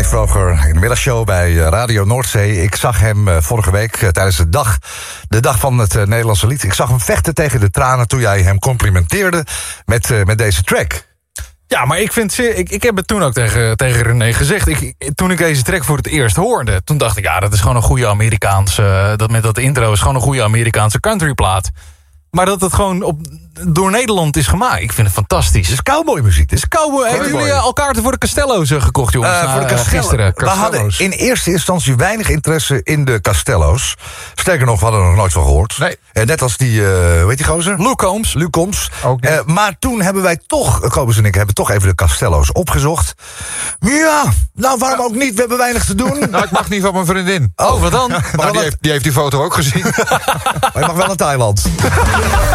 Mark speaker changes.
Speaker 1: Mike Vroger in de middagshow bij Radio Noordzee. Ik zag hem vorige week tijdens de dag van het Nederlandse lied. Ik zag hem vechten tegen de tranen toen jij hem complimenteerde met deze track.
Speaker 2: Ja, maar ik heb het toen ook tegen René gezegd. Toen ik deze track voor het eerst hoorde, toen dacht ik, ja, dat is gewoon een goede Amerikaanse... dat met dat intro is gewoon een goede Amerikaanse countryplaat. Maar dat het gewoon door Nederland is gemaakt. Ik vind het fantastisch.
Speaker 1: Het is cowboymuziek.
Speaker 2: Hebben jullie al kaarten voor de Castello's gekocht, jongens?
Speaker 1: Voor de
Speaker 2: gisteren.
Speaker 1: We hadden in eerste instantie weinig interesse in de Castello's. Sterker nog, we hadden er nog nooit van gehoord.
Speaker 2: Nee.
Speaker 1: Net als die, hoe heet die gozer?
Speaker 2: Luc Combs.
Speaker 1: Maar toen hebben wij toch, Kobus en ik, hebben toch even de Castello's opgezocht. Ja, nou waarom ook niet? We hebben weinig te doen.
Speaker 3: Nou, ik mag niet van mijn vriendin.
Speaker 2: Oh, wat dan?
Speaker 3: Nou, die heeft die foto ook gezien.
Speaker 1: Maar je mag wel naar Thailand.